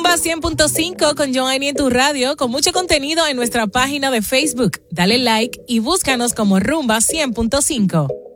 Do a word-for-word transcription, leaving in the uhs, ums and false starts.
Rumba cien punto cinco con Joanny en tu radio, con mucho contenido en nuestra página de Facebook. Dale like y búscanos como Rumba cien punto cinco.